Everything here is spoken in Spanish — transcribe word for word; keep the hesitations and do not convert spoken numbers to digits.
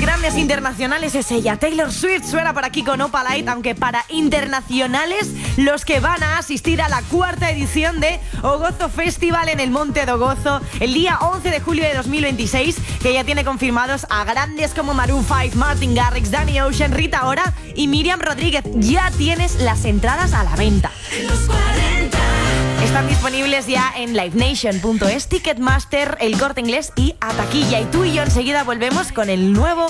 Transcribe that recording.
grandes internacionales es ella. Taylor Swift suena por aquí con Opalite, aunque para internacionales, los que van a asistir a la cuarta edición de Ogozo Festival en el Monte do Gozo el día once de julio de dos mil veintiséis, que ya tiene confirmados a grandes como Maroon cinco, Martin Garrix, Danny Ocean, Rita Ora y Miriam Rodríguez. Ya tienes las entradas a la venta. Están disponibles ya en live nation punto es, Ticketmaster, El Corte Inglés y A Taquilla. Y tú y yo enseguida volvemos con el nuevo